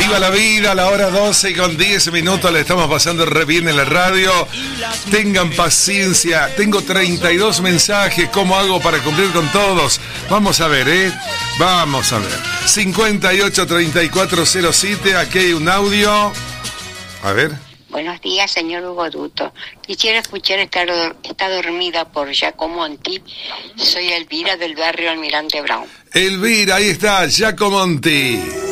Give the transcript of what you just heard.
Viva la vida, a la hora 12 y con 10 minutos le estamos pasando re bien en la radio. Tengan paciencia, tengo 32 mensajes, ¿cómo hago para cumplir con todos? Vamos a ver, vamos a ver. 583407, aquí hay un audio. A ver. Buenos días, señor Hugo Duto. Quisiera escuchar Está dormida por Giacomonti. Soy Elvira del barrio Almirante Brown. Elvira, ahí está, Giacomonti.